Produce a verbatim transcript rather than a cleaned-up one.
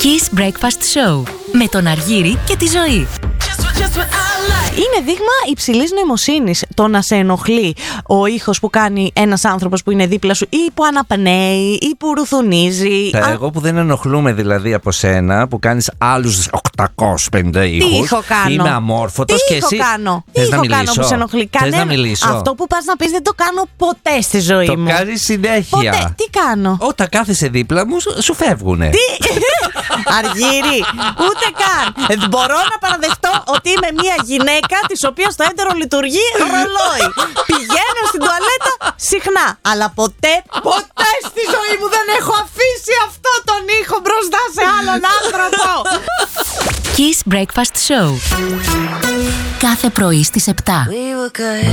Kiss Breakfast Show με τον Αργύρη και τη Ζωή. Είναι δείγμα υψηλής νοημοσύνης το να σε ενοχλεί ο ήχος που κάνει ένας άνθρωπος που είναι δίπλα σου ή που αναπνέει ή που ρουθουνίζει. Α... Εγώ που δεν ενοχλούμε δηλαδή από σένα που κάνεις άλλους οκτακόσιους πενήντα ήχους. Τι ήχο κάνω? Είμαι αμόρφωτος Τι και ήχο εσύ. κάνω? Τι Θες ήχο να κάνω μιλήσω? που σε ενοχλεί? Θες Κανένα... να μιλήσω? Αυτό που πας να πεις δεν το κάνω ποτέ στη ζωή το μου. Το κάνεις συνέχεια. Ποτέ. Τι κάνω? Όταν κάθεσαι δίπλα μου σου φεύγουνε. Τι? Αργύρη, ούτε καν. Μπορώ να παραδεχτώ ότι είμαι μια γυναίκα της οποίας το έντερο λειτουργεί ρολόι. Πηγαίνω στην τουαλέτα συχνά, αλλά ποτέ, ποτέ στη ζωή μου δεν έχω αφήσει αυτό τον ήχο μπροστά σε άλλον άνθρωπο. Kiss Breakfast Show. Κάθε πρωί στις επτά.